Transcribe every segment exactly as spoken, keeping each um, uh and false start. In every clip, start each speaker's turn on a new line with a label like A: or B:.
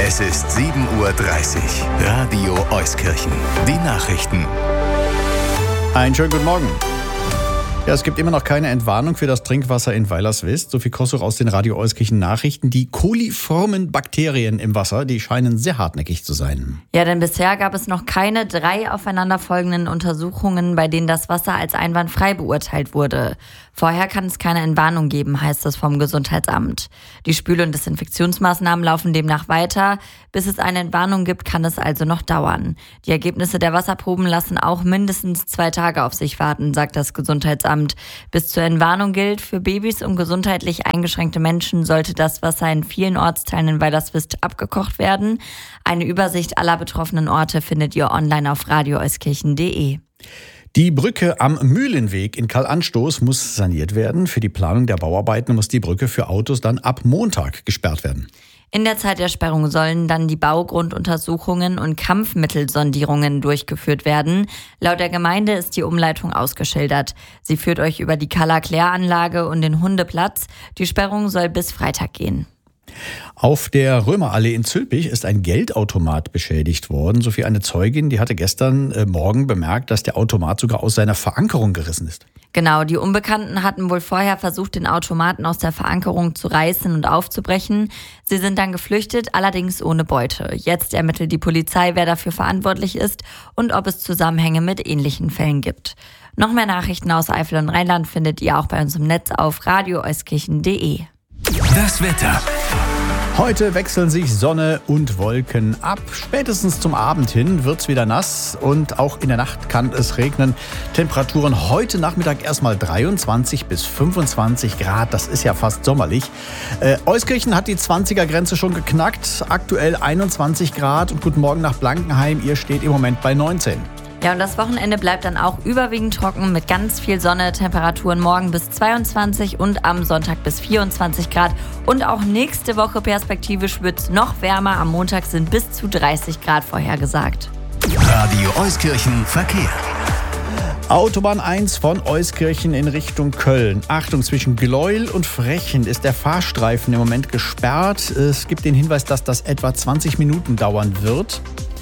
A: Es ist sieben Uhr dreißig. Radio Euskirchen. Die Nachrichten.
B: Einen schönen guten Morgen. Ja, es gibt immer noch keine Entwarnung für das Trinkwasser in Weilerswist. Sophie Kossuch aus den Radio Euskirchen Nachrichten. Die koliformen Bakterien im Wasser, die scheinen sehr hartnäckig zu sein.
C: Ja, denn bisher gab es noch keine drei aufeinanderfolgenden Untersuchungen, bei denen das Wasser als einwandfrei beurteilt wurde. Vorher kann es keine Entwarnung geben, heißt es vom Gesundheitsamt. Die Spül- und Desinfektionsmaßnahmen laufen demnach weiter. Bis es eine Entwarnung gibt, kann es also noch dauern. Die Ergebnisse der Wasserproben lassen auch mindestens zwei Tage auf sich warten, sagt das Gesundheitsamt. Bis zur Entwarnung gilt, für Babys und gesundheitlich eingeschränkte Menschen sollte das Wasser in vielen Ortsteilen in Weilerswist abgekocht werden. Eine Übersicht aller betroffenen Orte findet ihr online auf radio euskirchen punkt de.
B: Die Brücke am Mühlenweg in Karl-Anstoß muss saniert werden. Für die Planung der Bauarbeiten muss die Brücke für Autos dann ab Montag gesperrt werden.
C: In der Zeit der Sperrung sollen dann die Baugrunduntersuchungen und Kampfmittelsondierungen durchgeführt werden. Laut der Gemeinde ist die Umleitung ausgeschildert. Sie führt euch über die Kaller-Klär-Anlage und den Hundeplatz. Die Sperrung soll bis Freitag gehen.
B: Auf der Römerallee in Zülpich ist ein Geldautomat beschädigt worden. Sophie, eine Zeugin, die hatte gestern äh, Morgen bemerkt, dass der Automat sogar aus seiner Verankerung gerissen ist.
C: Genau, die Unbekannten hatten wohl vorher versucht, den Automaten aus der Verankerung zu reißen und aufzubrechen. Sie sind dann geflüchtet, allerdings ohne Beute. Jetzt ermittelt die Polizei, wer dafür verantwortlich ist und ob es Zusammenhänge mit ähnlichen Fällen gibt. Noch mehr Nachrichten aus Eifel und Rheinland findet ihr auch bei uns im Netz auf radio euskirchen punkt de.
A: Das Wetter.
B: Heute wechseln sich Sonne und Wolken ab. Spätestens zum Abend hin wird's wieder nass und auch in der Nacht kann es regnen. Temperaturen heute Nachmittag erstmal dreiundzwanzig bis fünfundzwanzig Grad. Das ist ja fast sommerlich. Äh, Euskirchen hat die zwanziger-Grenze schon geknackt. Aktuell einundzwanzig Grad. Und guten Morgen nach Blankenheim. Ihr steht im Moment bei neunzehn.
C: Ja, und das Wochenende bleibt dann auch überwiegend trocken mit ganz viel Sonne, Temperaturen morgen bis zweiundzwanzig und am Sonntag bis vierundzwanzig Grad. Und auch nächste Woche perspektivisch wird es noch wärmer. Am Montag sind bis zu dreißig Grad vorhergesagt.
A: Radio Euskirchen Verkehr.
B: Autobahn eins von Euskirchen in Richtung Köln. Achtung, zwischen Gleuel und Frechen ist der Fahrstreifen im Moment gesperrt. Es gibt den Hinweis, dass das etwa zwanzig Minuten dauern wird.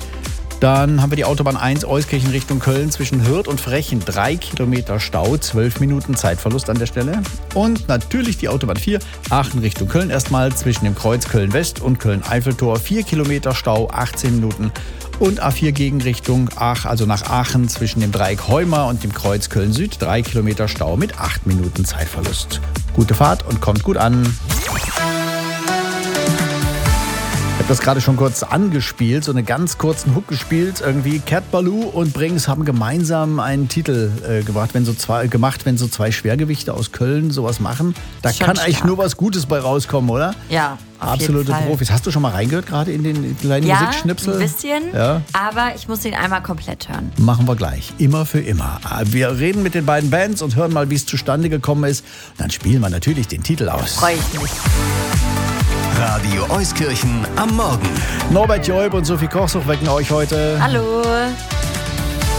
B: Dann haben wir die Autobahn eins Euskirchen Richtung Köln zwischen Hürth und Frechen. Drei Kilometer Stau, zwölf Minuten Zeitverlust an der Stelle. Und natürlich die Autobahn vier Aachen Richtung Köln erstmal zwischen dem Kreuz Köln-West und Köln-Eiffeltor. Vier Kilometer Stau, achtzehn Minuten. Und A vier Gegenrichtung Ach, also nach Aachen zwischen dem Dreieck Heuma und dem Kreuz Köln-Süd. Drei Kilometer Stau mit acht Minuten Zeitverlust. Gute Fahrt und kommt gut an. Ich habe das gerade schon kurz angespielt, so einen ganz kurzen Hook gespielt. Irgendwie Cat Ballou und Brings haben gemeinsam einen Titel äh, gebracht, wenn so zwei, gemacht, wenn so zwei Schwergewichte aus Köln sowas machen. Da
C: Schon
B: kann
C: stark.
B: eigentlich nur was Gutes bei rauskommen, oder?
C: Ja, auf
B: Absolute
C: jeden Fall.
B: Profis. Hast du schon mal reingehört, gerade in den kleinen
C: Ja,
B: Musikschnipsel?
C: ein bisschen,
B: Ja.
C: aber ich muss ihn einmal komplett hören.
B: Machen wir gleich. Immer für immer. Wir reden mit den beiden Bands und hören mal, wie es zustande gekommen ist. Und dann spielen wir natürlich den Titel aus.
C: Freue ich mich.
A: Radio Euskirchen am Morgen.
B: Norbert Joib und Sophie Kossuch wecken euch heute.
C: Hallo.